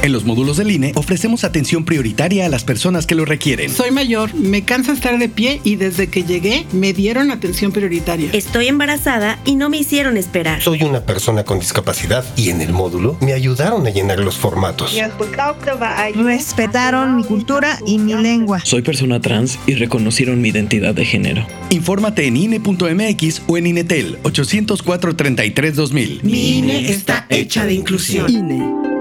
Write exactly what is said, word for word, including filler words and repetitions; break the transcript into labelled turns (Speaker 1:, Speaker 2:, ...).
Speaker 1: En los módulos del I N E ofrecemos atención prioritaria a las personas que lo requieren.
Speaker 2: Soy mayor, me cansa estar de pie y desde que llegué me dieron atención prioritaria.
Speaker 3: Estoy embarazada y no me hicieron esperar.
Speaker 4: Soy una persona con discapacidad y en el módulo me ayudaron a llenar los formatos.
Speaker 5: Respetaron mi cultura y mi lengua.
Speaker 6: Soy persona trans y reconocieron mi identidad de género.
Speaker 1: Infórmate en I N E punto M X o en INETEL ochocientos cuatro, treinta y tres, dos mil.
Speaker 7: Mi I N E está hecha de inclusión.
Speaker 2: I N E.